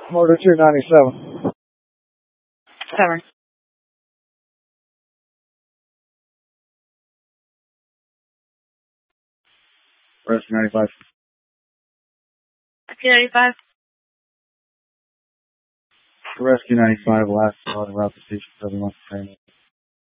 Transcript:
Motor 297. 7. Rescue 95. Rescue 95. Rescue 95, last on route to station 7 months training.